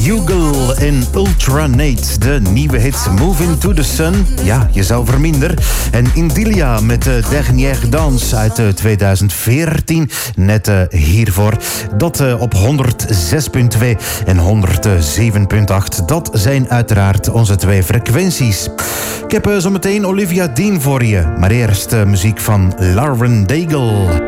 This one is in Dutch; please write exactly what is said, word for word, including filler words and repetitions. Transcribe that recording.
Bugle en Ultranate. De nieuwe hit Move Into the Sun. Ja, je zou verminder. En Indilia met de Dernière Danse uit tweeduizend veertien. Net uh, hiervoor. Dat uh, op honderdzes komma twee en honderdzeven komma acht. Dat zijn uiteraard onze twee frequenties. Ik heb uh, zometeen Olivia Dean voor je. Maar eerst uh, muziek van Lauren Daigle.